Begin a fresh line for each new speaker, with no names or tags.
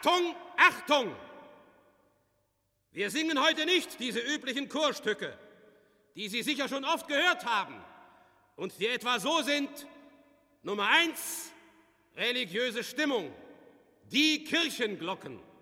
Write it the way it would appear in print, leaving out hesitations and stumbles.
Achtung, Achtung! Wir singen heute nicht diese üblichen Chorstücke, die Sie sicher schon oft gehört haben und die etwa so sind: Nummer 1, religiöse Stimmung, die Kirchenglocken.